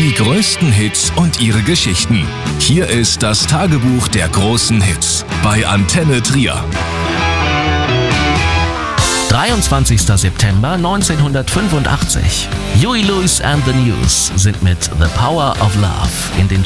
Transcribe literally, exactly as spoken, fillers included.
Die größten Hits und ihre Geschichten. Hier ist das Tagebuch der großen Hits bei Antenne Trier. dreiundzwanzigster September neunzehnhundertfünfundachtzig. Huey Lewis and the News sind mit The Power of Love in den